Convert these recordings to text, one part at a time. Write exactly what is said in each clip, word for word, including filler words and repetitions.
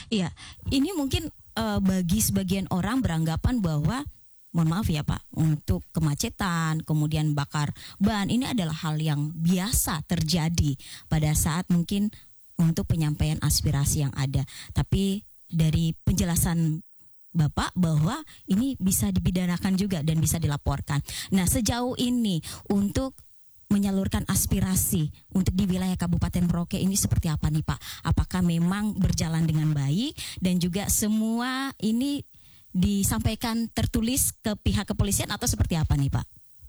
Iya, ini mungkin eh, bagi sebagian orang beranggapan bahwa, mohon maaf ya Pak, untuk kemacetan, kemudian bakar ban, ini adalah hal yang biasa terjadi pada saat mungkin untuk penyampaian aspirasi yang ada. Tapi dari penjelasan Bapak bahwa ini bisa dipidanakan juga dan bisa dilaporkan. Nah, sejauh ini untuk menyalurkan aspirasi untuk di wilayah Kabupaten Merauke ini seperti apa nih Pak? Apakah memang berjalan dengan baik dan juga semua ini disampaikan tertulis ke pihak kepolisian atau seperti apa nih Pak?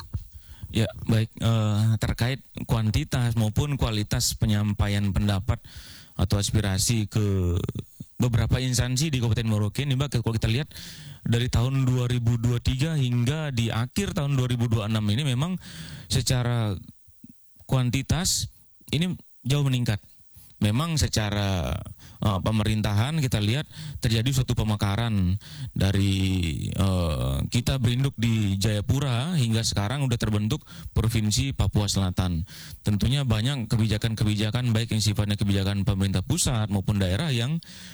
Ya, baik, eh, terkait kuantitas maupun kualitas penyampaian pendapat atau aspirasi ke beberapa instansi di Kabupaten Merauke ini Mbak, kalau kita lihat dari tahun dua ribu dua puluh tiga hingga di akhir tahun dua ribu dua puluh enam ini memang secara kuantitas ini jauh meningkat. Memang secara uh, pemerintahan kita lihat terjadi suatu pemekaran dari uh, kita berinduk di Jayapura hingga sekarang udah terbentuk Provinsi Papua Selatan. Tentunya banyak kebijakan-kebijakan baik yang sifatnya kebijakan pemerintah pusat maupun daerah yang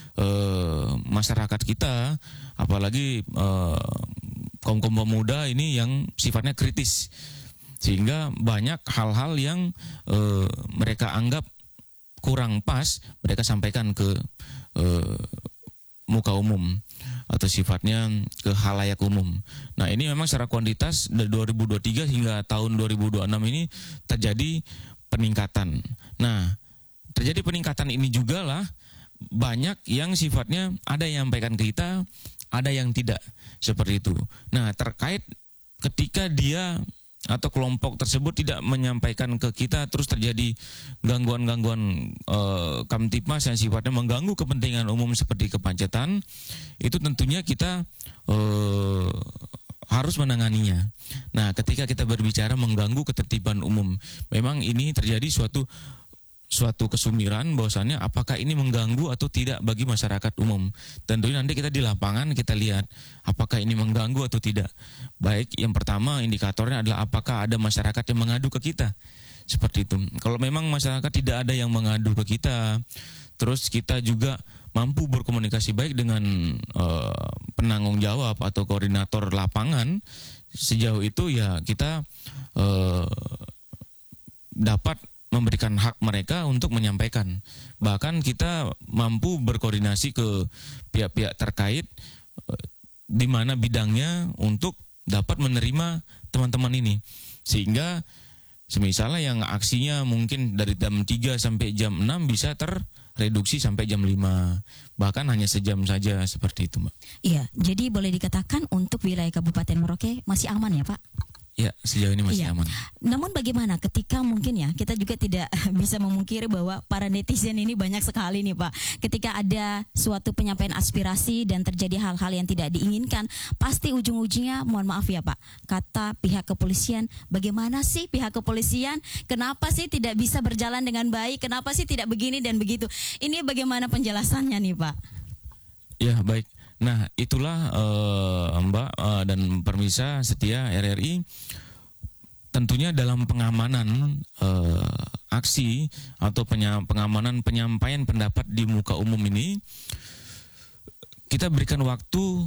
uh, masyarakat kita, apalagi uh, kaum-kaum pemuda ini yang sifatnya kritis, sehingga banyak hal-hal yang uh, mereka anggap kurang pas mereka sampaikan ke uh, muka umum atau sifatnya ke halayak umum. Nah, ini memang secara kuantitas dari dua ribu dua puluh tiga hingga tahun dua ribu dua puluh enam ini terjadi peningkatan. Nah, terjadi peningkatan ini juga lah banyak yang sifatnya ada yang menyampaikan ke kita, ada yang tidak, seperti itu. Nah, terkait ketika dia atau kelompok tersebut tidak menyampaikan ke kita, terus terjadi gangguan-gangguan e, kamtipmas yang sifatnya mengganggu kepentingan umum seperti kemacetan, itu tentunya kita e, harus menanganinya. Nah, ketika kita berbicara mengganggu ketertiban umum, memang ini terjadi suatu suatu kesumiran bahwasannya apakah ini mengganggu atau tidak bagi masyarakat umum. Tentunya nanti kita di lapangan kita lihat apakah ini mengganggu atau tidak. Baik, yang pertama indikatornya adalah apakah ada masyarakat yang mengadu ke kita. Seperti itu. Kalau memang masyarakat tidak ada yang mengadu ke kita, terus kita juga mampu berkomunikasi baik dengan uh, penanggung jawab atau koordinator lapangan, sejauh itu ya kita uh, dapat memberikan hak mereka untuk menyampaikan. Bahkan kita mampu berkoordinasi ke pihak-pihak terkait di mana bidangnya untuk dapat menerima teman-teman ini. Sehingga semisalnya yang aksinya mungkin dari jam tiga sampai jam enam bisa terreduksi sampai jam lima. Bahkan hanya sejam saja, seperti itu, Mbak. Iya, jadi boleh dikatakan untuk wilayah Kabupaten Merauke masih aman ya Pak? Ya, sejauh ini masih iya. aman. Namun bagaimana ketika mungkin ya, kita juga tidak bisa memungkiri bahwa para netizen ini banyak sekali nih Pak. Ketika ada suatu penyampaian aspirasi dan terjadi hal-hal yang tidak diinginkan, pasti ujung-ujungnya, mohon maaf ya Pak, kata pihak kepolisian, bagaimana sih pihak kepolisian, kenapa sih tidak bisa berjalan dengan baik, kenapa sih tidak begini dan begitu. Ini bagaimana penjelasannya nih Pak? Ya, baik. Nah, itulah uh, Mbak uh, dan pemirsa setia R R I, tentunya dalam pengamanan uh, aksi atau penya, pengamanan penyampaian pendapat di muka umum ini, kita berikan waktu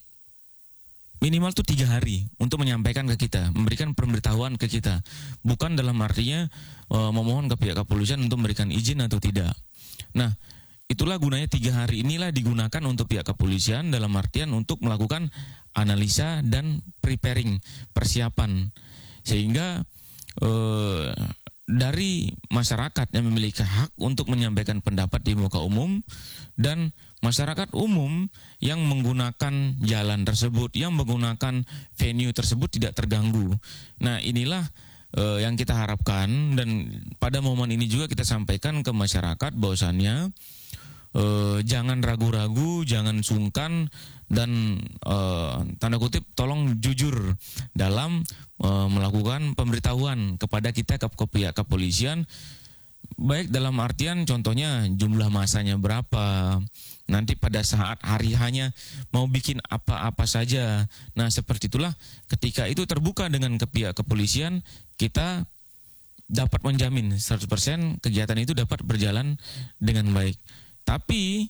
minimal tuh tiga hari untuk menyampaikan ke kita, memberikan pemberitahuan ke kita, bukan dalam artinya uh, memohon ke pihak kepolisian untuk memberikan izin atau tidak. Nah, itulah gunanya tiga hari inilah digunakan untuk pihak kepolisian dalam artian untuk melakukan analisa dan preparing, persiapan. Sehingga eh, dari masyarakat yang memiliki hak untuk menyampaikan pendapat di muka umum dan masyarakat umum yang menggunakan jalan tersebut, yang menggunakan venue tersebut tidak terganggu. Nah, inilah eh, yang kita harapkan, dan pada momen ini juga kita sampaikan ke masyarakat bahwasannya Uh, jangan ragu-ragu, jangan sungkan, dan uh, tanda kutip tolong jujur dalam uh, melakukan pemberitahuan kepada kita ke, ke pihak kepolisian, baik dalam artian contohnya jumlah masanya berapa, nanti pada saat hari hanya mau bikin apa-apa saja. Nah, seperti itulah ketika itu terbuka dengan ke pihak kepolisian, kita dapat menjamin seratus persen kegiatan itu dapat berjalan dengan baik. Tapi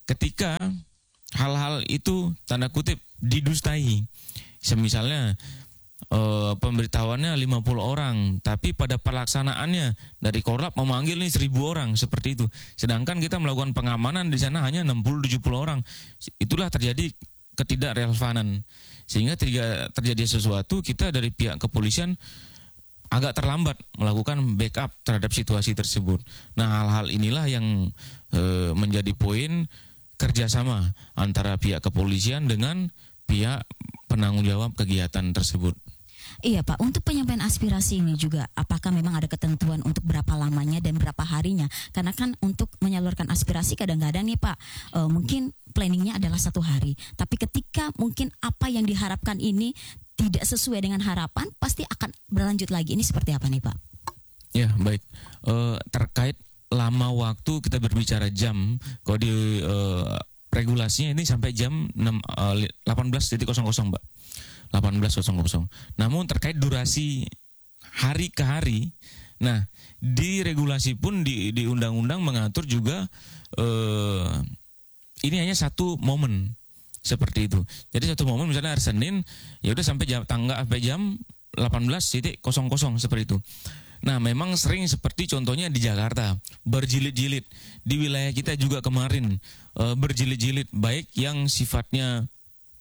ketika hal-hal itu tanda kutip didustai, semisalnya Uh, pemberitahuannya lima puluh orang, tapi pada pelaksanaannya dari Korlap memanggil nih seribu orang, seperti itu. Sedangkan kita melakukan pengamanan di sana hanya enam puluh tujuh puluh orang. Itulah terjadi ketidakrelevanan. Sehingga terjadi, terjadi sesuatu, kita dari pihak kepolisian agak terlambat melakukan backup terhadap situasi tersebut. Nah, hal-hal inilah yang uh, menjadi poin kerjasama antara pihak kepolisian dengan pihak penanggung jawab kegiatan tersebut. Iya Pak, untuk penyampaian aspirasi ini juga apakah memang ada ketentuan untuk berapa lamanya dan berapa harinya? Karena kan untuk menyalurkan aspirasi kadang-kadang nih Pak, e, mungkin planningnya adalah satu hari. Tapi ketika mungkin apa yang diharapkan ini tidak sesuai dengan harapan, pasti akan berlanjut lagi. Ini seperti apa nih Pak? Ya baik, e, terkait lama waktu kita berbicara jam, kalau di e, regulasinya ini sampai jam delapan belas nol nol Mbak. delapan belas nol nol. Namun terkait durasi hari ke hari, nah di regulasi pun di, di undang-undang mengatur juga eh, ini hanya satu momen seperti itu. Jadi satu momen misalnya hari Senin, ya udah sampai jam tanggal sampai jam delapan belas nol nol seperti itu. Nah memang sering seperti contohnya di Jakarta berjilid-jilid, di wilayah kita juga kemarin eh, berjilid-jilid, baik yang sifatnya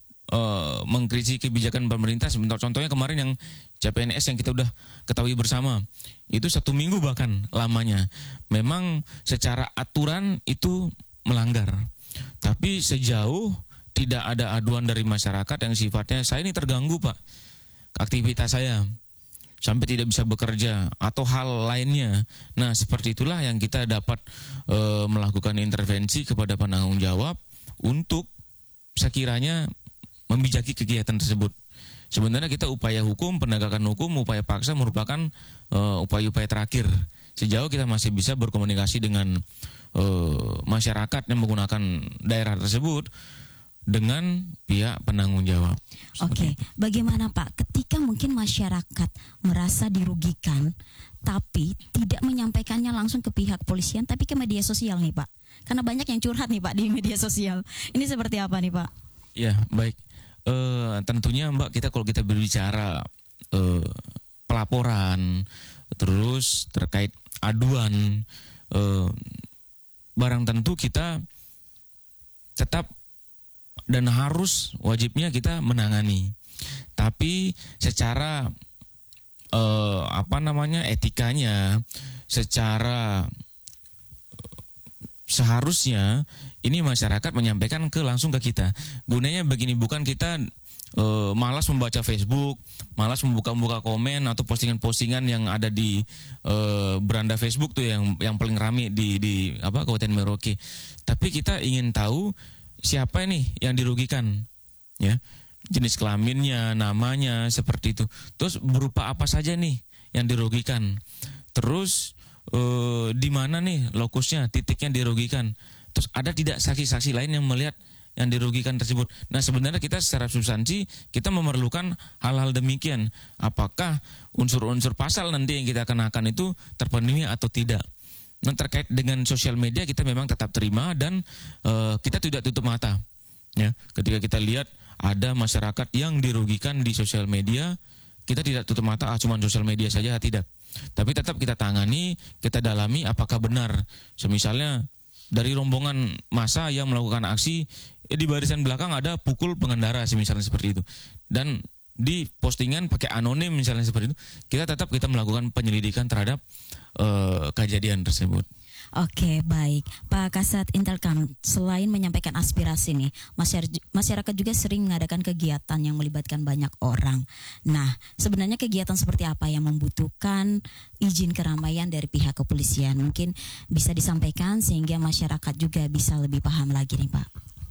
Uh, mengkritisi kebijakan pemerintah. Sebentar contohnya kemarin yang C P N S yang kita udah ketahui bersama, itu satu minggu bahkan lamanya. Memang secara aturan itu melanggar, tapi sejauh tidak ada aduan dari masyarakat yang sifatnya saya ini terganggu Pak aktivitas saya sampai tidak bisa bekerja atau hal lainnya, nah seperti itulah yang kita dapat uh, melakukan intervensi kepada penanggung jawab untuk sekiranya membijaki kegiatan tersebut. Sebenarnya kita upaya hukum, penegakan hukum, upaya paksa merupakan uh, upaya-upaya terakhir. Sejauh kita masih bisa berkomunikasi dengan uh, masyarakat yang menggunakan daerah tersebut dengan pihak penanggung jawab. Oke, bagaimana Pak ketika mungkin masyarakat merasa dirugikan tapi tidak menyampaikannya langsung ke pihak polisian tapi ke media sosial nih Pak? Karena banyak yang curhat nih Pak di media sosial. Ini seperti apa nih Pak? Ya, baik. Uh, tentunya Mbak, kita kalau kita berbicara uh, pelaporan, terus terkait aduan, uh, barang tentu kita tetap dan harus wajibnya kita menangani. Tapi secara uh, apa namanya etikanya, secara seharusnya ini masyarakat menyampaikan ke langsung ke kita. Gunanya begini, bukan kita e, malas membaca Facebook, malas membuka-buka komen atau postingan-postingan yang ada di e, beranda Facebook tuh yang yang paling rame di di apa Kabupaten Merauke. Tapi kita ingin tahu siapa ini yang dirugikan, ya, jenis kelaminnya, namanya, seperti itu. Terus berupa apa saja nih yang dirugikan. Terus e, di mana nih lokusnya, titiknya dirugikan. Terus ada tidak saksi-saksi lain yang melihat yang dirugikan tersebut. Nah sebenarnya kita secara substansi kita memerlukan hal-hal demikian. Apakah unsur-unsur pasal nanti yang kita kenakan itu terpenuhi atau tidak. Nah terkait dengan sosial media kita memang tetap terima dan uh, kita tidak tutup mata. Ya, ketika kita lihat ada masyarakat yang dirugikan di sosial media, kita tidak tutup mata, ah cuma sosial media saja, tidak. Tapi tetap kita tangani, kita dalami apakah benar. Semisalnya dari rombongan massa yang melakukan aksi, eh, di barisan belakang ada pukul pengendara, misalnya seperti itu. Dan di postingan pakai anonim misalnya seperti itu, kita tetap kita melakukan penyelidikan terhadap uh, kejadian tersebut. Oke, baik. Pak Kasat Intelkam, selain menyampaikan aspirasi nih, masyarakat juga sering mengadakan kegiatan yang melibatkan banyak orang. Nah, sebenarnya kegiatan seperti apa yang membutuhkan izin keramaian dari pihak kepolisian? Mungkin bisa disampaikan sehingga masyarakat juga bisa lebih paham lagi nih, Pak.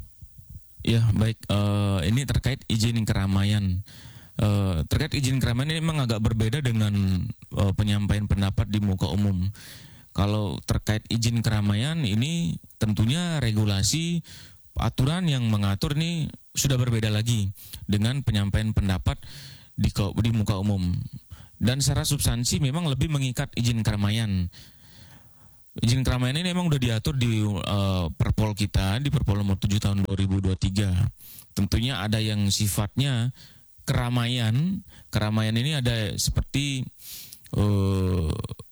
Ya, baik. Uh, ini terkait izin keramaian. Uh, terkait izin keramaian ini memang agak berbeda dengan uh, penyampaian pendapat di muka umum. Kalau terkait izin keramaian ini tentunya regulasi aturan yang mengatur ini sudah berbeda lagi dengan penyampaian pendapat di, di muka umum. Dan secara substansi memang lebih mengikat izin keramaian. izin keramaian ini memang udah diatur di uh, Perpol kita, di Perpol nomor tujuh tahun dua ribu dua puluh tiga. Tentunya ada yang sifatnya keramaian. Keramaian ini ada seperti uh,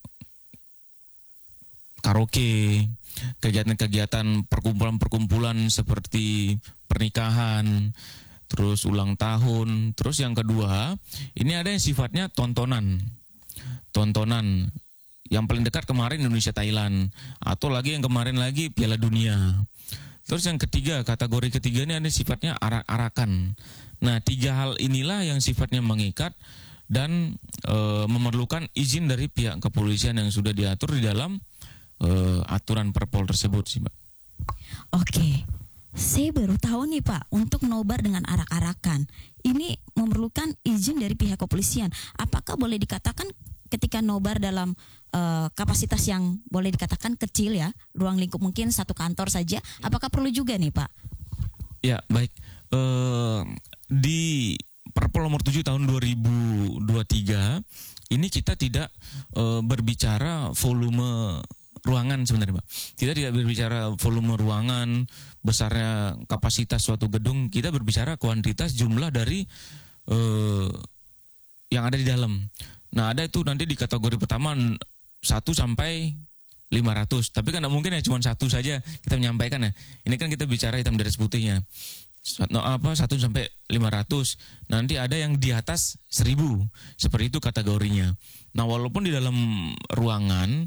karaoke, kegiatan-kegiatan perkumpulan-perkumpulan seperti pernikahan, terus ulang tahun. Terus yang kedua, ini ada yang sifatnya tontonan. Tontonan. Yang paling dekat kemarin Indonesia Thailand, atau lagi yang kemarin lagi Piala Dunia. Terus yang ketiga, kategori ketiga ini ada sifatnya arak-arakan. Nah, tiga hal inilah yang sifatnya mengikat dan e, memerlukan izin dari pihak kepolisian yang sudah diatur di dalam e, aturan Perpol tersebut sih, Mbak. Oke, saya baru tahu nih Pak, untuk nobar dengan arak-arakan ini memerlukan izin dari pihak kepolisian. Apakah boleh dikatakan ketika nobar dalam uh, kapasitas yang boleh dikatakan kecil ya, ruang lingkup mungkin satu kantor saja, apakah perlu juga nih Pak? Ya, baik. Uh, di Perpol nomor tujuh tahun dua ribu dua puluh tiga ini kita tidak uh, berbicara volume ruangan sebenarnya, Pak. Kita tidak berbicara volume ruangan, besarnya kapasitas suatu gedung, kita berbicara kuantitas jumlah dari uh, yang ada di dalam. Nah, ada itu nanti di kategori pertama satu sampai lima ratus. Tapi kan tidak mungkin ya cuma satu saja kita menyampaikan ya. Ini kan kita bicara hitam di atas putihnya. No, apa satu sampai lima ratus. Nanti ada yang di atas seribu. Seperti itu kategorinya. Nah, walaupun di dalam ruangan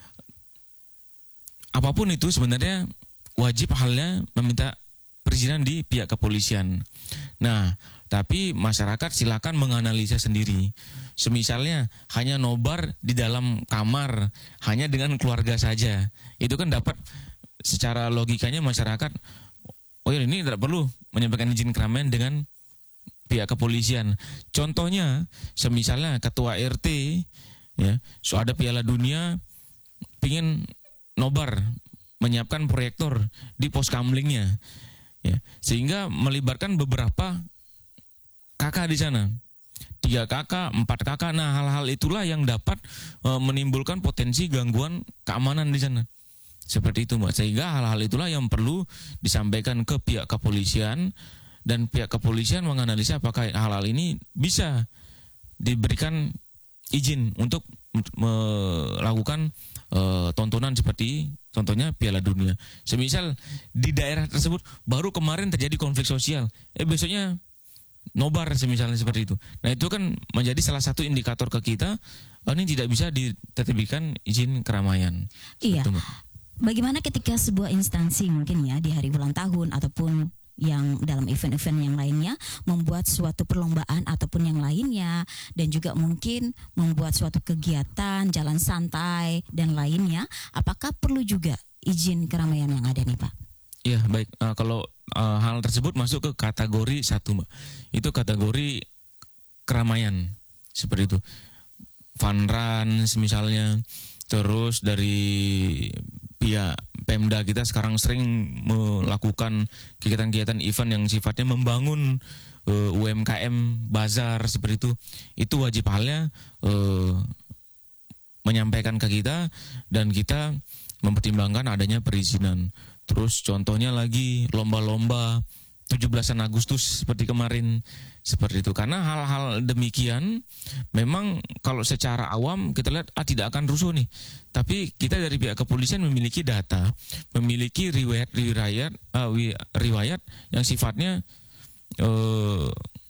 apapun itu sebenarnya wajib halnya meminta perizinan di pihak kepolisian. Nah, tapi masyarakat silakan menganalisa sendiri. Semisalnya hanya nobar di dalam kamar, hanya dengan keluarga saja. Itu kan dapat secara logikanya masyarakat, oh ini tidak perlu menyampaikan izin keramaian dengan pihak kepolisian. Contohnya, semisalnya ketua R T, ya, so ada Piala Dunia, pingin nobar, menyiapkan proyektor di pos kamlingnya, ya, sehingga melibatkan beberapa kakak di sana, tiga kakak, empat kakak. Nah, hal-hal itulah yang dapat e, menimbulkan potensi gangguan keamanan di sana. Seperti itu, Mbak. Sehingga hal-hal itulah yang perlu disampaikan ke pihak kepolisian, dan pihak kepolisian menganalisa apakah hal-hal ini bisa diberikan izin untuk melakukan e, tontonan seperti contohnya Piala Dunia. Semisal di daerah tersebut baru kemarin terjadi konflik sosial, eh besoknya nobar semisalnya seperti itu. Nah, itu kan menjadi salah satu indikator ke kita, oh, ini tidak bisa ditertibkan izin keramaian. Iya. Itu, bagaimana ketika sebuah instansi mungkin ya di hari ulang tahun ataupun yang dalam event-event yang lainnya membuat suatu perlombaan ataupun yang lainnya, dan juga mungkin membuat suatu kegiatan jalan santai dan lainnya, apakah perlu juga izin keramaian yang ada nih Pak? Iya, baik. Uh, kalau uh, hal tersebut masuk ke kategori satu, Mbak. Itu kategori keramaian seperti itu. Fun run misalnya. Terus dari pihak Pemda kita sekarang sering melakukan kegiatan-kegiatan event yang sifatnya membangun uh, U M K M, bazar seperti itu. Itu wajib halnya uh, menyampaikan ke kita, dan kita mempertimbangkan adanya perizinan. Terus contohnya lagi lomba-lomba tujuh belasan Agustus seperti kemarin, seperti itu. Karena hal-hal demikian memang kalau secara awam kita lihat ah tidak akan rusuh nih. Tapi kita dari pihak kepolisian memiliki data, memiliki riwayat-riwayat uh, riwayat yang sifatnya uh,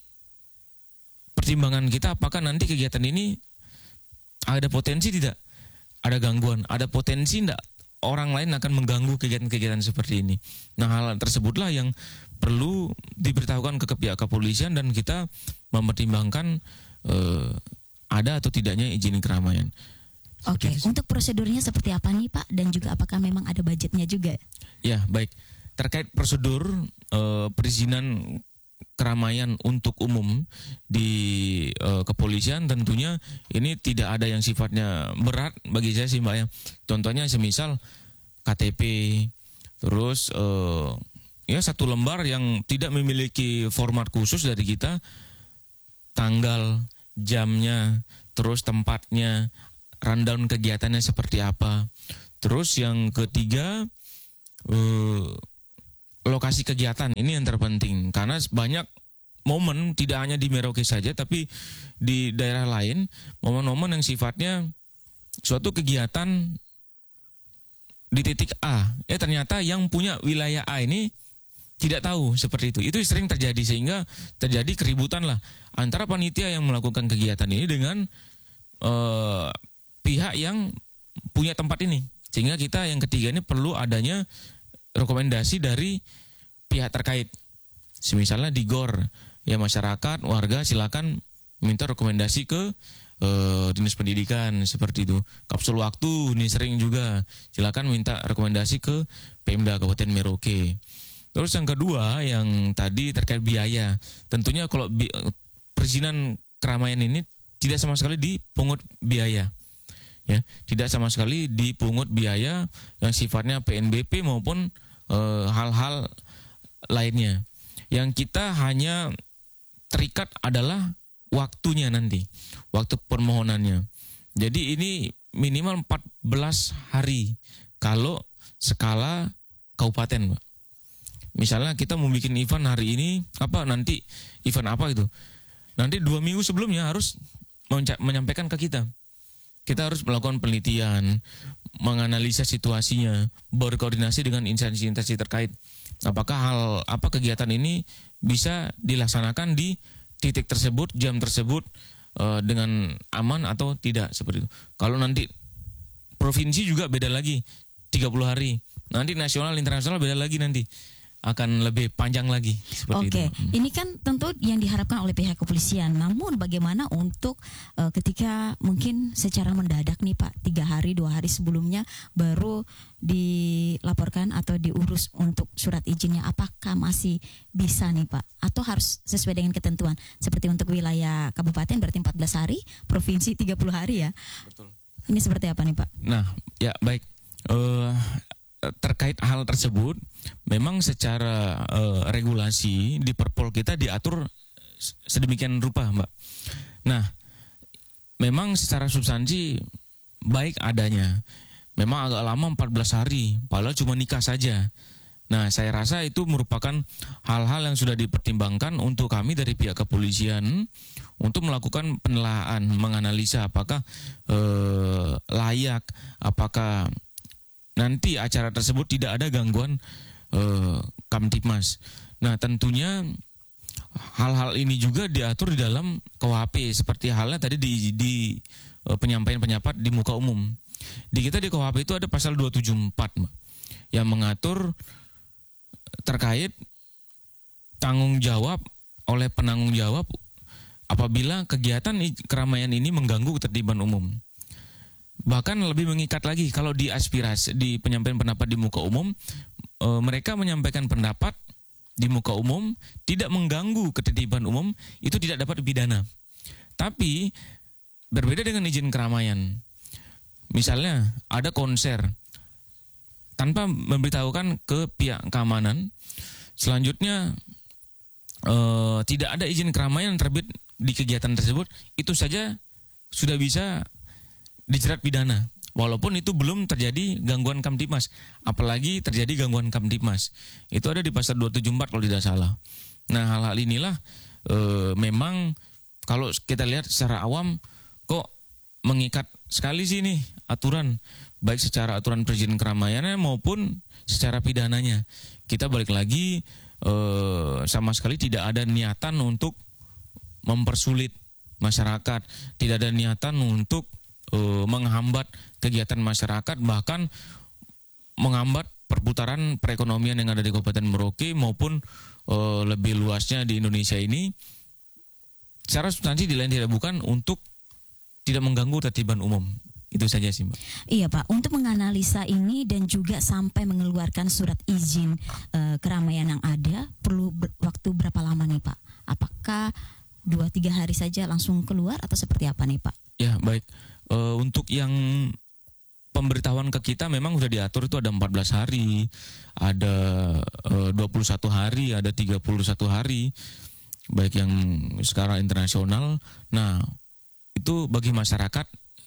pertimbangan kita apakah nanti kegiatan ini ada potensi tidak, ada gangguan, ada potensi tidak orang lain akan mengganggu kegiatan-kegiatan seperti ini. Nah, hal tersebutlah yang perlu diberitahukan ke pihak kepolisian, dan kita mempertimbangkan eh, ada atau tidaknya izin keramaian. Oke, okay. Untuk prosedurnya seperti apa nih Pak? Dan juga apakah memang ada budgetnya juga? Ya, baik. Terkait prosedur eh, perizinan keramaian untuk umum di uh, kepolisian, tentunya ini tidak ada yang sifatnya berat bagi saya sih Mbak ya. Contohnya semisal K T P, terus uh, ya satu lembar yang tidak memiliki format khusus dari kita, tanggal, jamnya, terus tempatnya, rundown kegiatannya seperti apa, Terus yang ketiga, eh, lokasi kegiatan ini yang terpenting karena banyak momen tidak hanya di Merauke saja tapi di daerah lain momen-momen yang sifatnya suatu kegiatan di titik A, eh ternyata yang punya wilayah A ini tidak tahu seperti itu. Itu sering terjadi sehingga terjadi keributan lah antara panitia yang melakukan kegiatan ini dengan eh, pihak yang punya tempat ini. Sehingga kita yang ketiga ini perlu adanya rekomendasi dari pihak terkait. Misalnya di G O R, ya masyarakat, warga silakan minta rekomendasi ke eh, dinas pendidikan seperti itu. Kapsul waktu ini sering juga, silakan minta rekomendasi ke Pemda Kabupaten Merauke. Terus yang kedua yang tadi terkait biaya. Tentunya kalau bi- perizinan keramaian ini tidak sama sekali dipungut biaya. Ya, tidak sama sekali dipungut biaya yang sifatnya P N B P maupun eh, hal-hal lainnya. Yang kita hanya terikat adalah waktunya nanti, waktu permohonannya. Jadi ini minimal empat belas hari kalau skala kabupaten, Pak. Misalnya kita mau bikin event hari ini, apa nanti event apa itu? Nanti dua minggu sebelumnya harus menyampaikan ke kita. Kita harus melakukan penelitian, menganalisa situasinya, berkoordinasi dengan instansi-instansi terkait. Apakah hal apa kegiatan ini bisa dilaksanakan di titik tersebut, jam tersebut uh, dengan aman atau tidak seperti itu. Kalau nanti provinsi juga beda lagi, tiga puluh hari. Nanti nasional, internasional beda lagi nanti. Akan lebih panjang lagi seperti Oke, itu. Hmm. ini kan tentu yang diharapkan oleh pihak kepolisian. Namun bagaimana untuk uh, ketika mungkin secara mendadak nih Pak, tiga hari, dua hari sebelumnya baru dilaporkan atau diurus untuk surat izinnya, apakah masih bisa nih Pak? Atau harus sesuai dengan ketentuan? Seperti untuk wilayah kabupaten berarti empat belas hari, provinsi tiga puluh hari ya? Betul. Ini seperti apa nih Pak? Nah, ya baik. Uh, terkait hal tersebut, memang secara uh, regulasi di Perpol kita diatur sedemikian rupa, Mbak. Nah, memang secara substansi baik adanya. Memang agak lama empat belas hari, padahal cuma nikah saja. Nah, saya rasa itu merupakan hal-hal yang sudah dipertimbangkan untuk kami dari pihak kepolisian untuk melakukan penelaahan, menganalisa apakah uh, layak, apakah nanti acara tersebut tidak ada gangguan eh, Kamtibmas. Nah, tentunya hal-hal ini juga diatur di dalam K U H P seperti halnya tadi di, di eh, penyampaian pendapat di muka umum. Di kita di K U H P itu ada pasal dua tujuh empat Mbak, yang mengatur terkait tanggung jawab oleh penanggung jawab apabila kegiatan keramaian ini mengganggu ketertiban umum. Bahkan lebih mengikat lagi kalau di aspirasi di penyampaian pendapat di muka umum, e, mereka menyampaikan pendapat di muka umum tidak mengganggu ketertiban umum, itu tidak dapat dipidana. Tapi berbeda dengan izin keramaian. Misalnya ada konser tanpa memberitahukan ke pihak keamanan, selanjutnya e, tidak ada izin keramaian terbit di kegiatan tersebut, itu saja sudah bisa dijerat pidana, walaupun itu belum terjadi gangguan Kamtibmas, apalagi terjadi gangguan Kamtibmas. Itu ada di pasal dua tujuh empat kalau tidak salah. Nah, hal-hal inilah e, memang kalau kita lihat secara awam kok mengikat sekali sih nih aturan, baik secara aturan perizinan keramaiannya maupun secara pidananya. Kita balik lagi e, sama sekali tidak ada niatan untuk mempersulit masyarakat, tidak ada niatan untuk menghambat kegiatan masyarakat, bahkan menghambat perputaran perekonomian yang ada di Kabupaten Merauke maupun uh, lebih luasnya di Indonesia ini. Secara substansi di lain tidak bukan untuk tidak mengganggu ketertiban umum. Itu saja sih, Mbak. Iya Pak, untuk menganalisa ini dan juga sampai mengeluarkan surat izin uh, keramaian yang ada perlu ber- waktu berapa lama nih Pak? Apakah dua tiga hari saja langsung keluar atau seperti apa nih Pak? Ya baik. Uh, untuk yang pemberitahuan ke kita memang sudah diatur itu ada empat belas hari, ada uh, dua puluh satu hari, ada tiga puluh satu hari, baik yang secara internasional. Nah, itu bagi masyarakat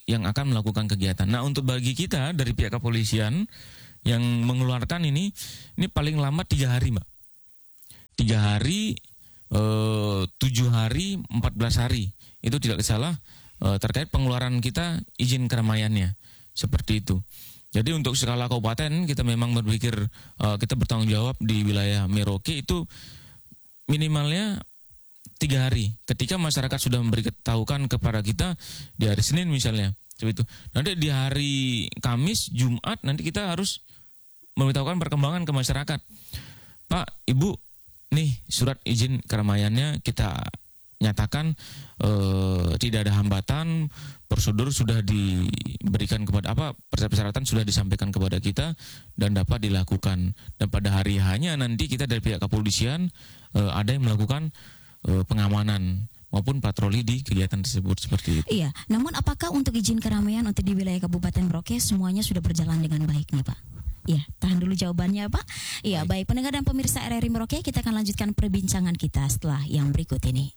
yang akan melakukan kegiatan. Nah, untuk bagi kita dari pihak kepolisian yang mengeluarkan ini, ini paling lambat tiga hari, Mbak. Tiga hari, eh, tujuh hari, empat belas hari. Itu tidak salah eh, terkait pengeluaran kita izin keramaiannya. Seperti itu. Jadi untuk skala kabupaten kita memang berpikir eh, kita bertanggung jawab di wilayah Merauke itu minimalnya tiga hari. Ketika masyarakat sudah memberitahukan kepada kita di hari Senin misalnya, seperti itu. Nanti di hari Kamis, Jumat nanti kita harus memberitahukan perkembangan ke masyarakat. Pak, Ibu, nih surat izin keramaiannya kita nyatakan eh, tidak ada hambatan, prosedur sudah diberikan kepada apa, persyaratan sudah disampaikan kepada kita dan dapat dilakukan. Dan pada hari hanya nanti kita dari pihak kepolisian eh, ada yang melakukan pengamanan maupun patroli di kegiatan tersebut seperti itu. Iya, namun apakah untuk izin keramaian untuk di wilayah Kabupaten Merauke semuanya sudah berjalan dengan baik nih Pak? Iya, tahan dulu jawabannya Pak. Iya, baik. baik pendengar dan pemirsa R R I Merauke, kita akan lanjutkan perbincangan kita setelah yang berikut ini.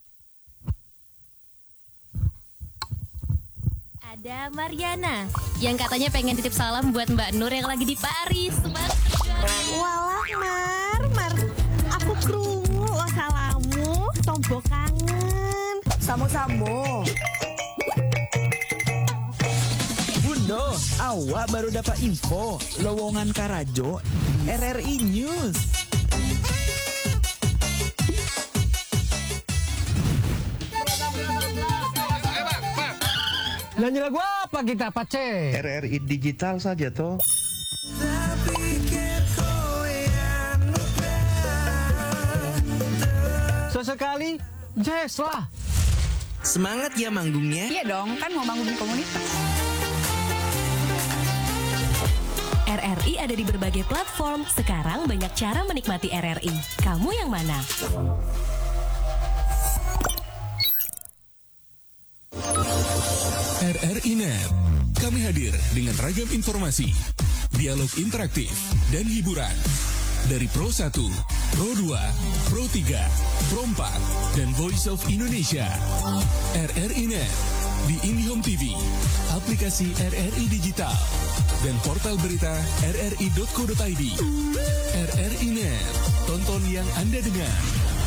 Ada Mariana yang katanya pengen titip salam buat Mbak Nur yang lagi di Paris. Walah Mar, Mar, aku krungu lo salamu, tombo kangen. Samo-samo. Bundo, awak baru dapat info lowongan Karajo R R I News. Nyanyi lagu apa kita, Pace? R R I digital saja toh. Sesekali, jazz lah. Semangat ya manggungnya. Iya dong, kan mau manggung di komunitas. R R I ada di berbagai platform. Sekarang banyak cara menikmati R R I. Kamu yang mana? R R I Net. Kami hadir dengan ragam informasi, dialog interaktif, dan hiburan. Dari Pro satu, Pro dua, Pro tiga, Pro empat, dan Voice of Indonesia. R R I Net di IndiHome T V, aplikasi R R I Digital, dan portal berita r r i dot co dot i d. R R I Net, tonton yang Anda dengar.